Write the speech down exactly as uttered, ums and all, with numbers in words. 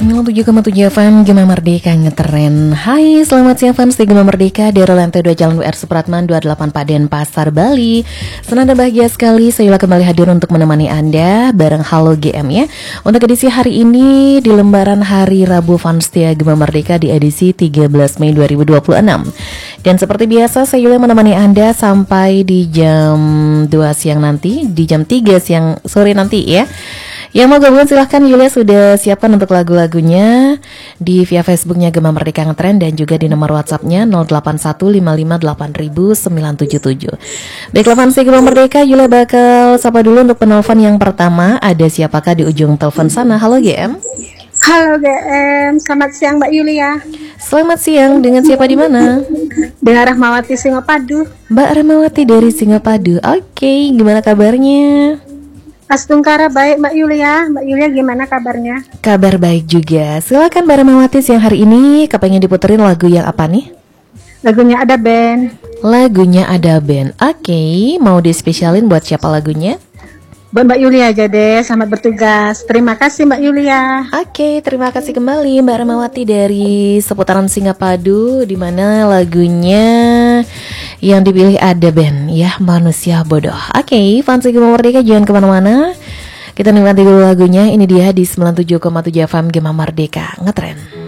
sembilan puluh tujuh koma tujuh F M Gema Merdeka ngetren. Hai, selamat siang fans di Gema Merdeka di lantai dua Jalan W R Supratman dua puluh delapan Paden Pasar Bali. Senang dan bahagia sekali saya kembali hadir untuk menemani Anda bareng Halo G M ya. Untuk edisi hari ini di lembaran hari Rabu fans setia Gema Merdeka di edisi tiga belas Mei dua ribu dua puluh enam. Dan seperti biasa saya Yulia menemani Anda sampai di jam dua siang nanti, di jam tiga siang sore nanti ya. Yang mau gabungan silahkan, Yulia sudah siapkan untuk lagu-lagunya di via Facebooknya Gema Merdeka Ngetren dan juga di nomor WhatsAppnya nol delapan satu lima lima delapan nol nol sembilan tujuh tujuh. Baiklah fans Gema Merdeka, Yulia bakal sapa dulu untuk penelpon yang pertama. Ada siapakah di ujung telepon sana? Halo G M. Halo G M, selamat siang Mbak Yulia. Selamat siang, dengan siapa di mana? Dengan Rahmawati Singapadu. Mbak Rahmawati dari Singapadu. Oke, gimana kabarnya? Astungkara baik Mbak Yulia. Mbak Yulia gimana kabarnya? Kabar baik juga. Silakan Mbak Rahmawati, siang hari ini kepengen diputerin lagu yang apa nih? Lagunya Ada Band. Lagunya Ada Band. Oke, mau dispesialin buat siapa lagunya? Buat Mbak Yulia aja deh, selamat bertugas. Terima kasih Mbak Yulia. Oke, terima kasih kembali Mbak Rahmawati dari seputaran Singapadu, di mana lagunya yang dipilih Ada Band ya, Manusia Bodoh. Oke, fans Gema Merdeka jangan kemana-mana, kita nikmati dulu lagunya. Ini dia di sembilan puluh tujuh koma tujuh F M Gema Merdeka Ngetren.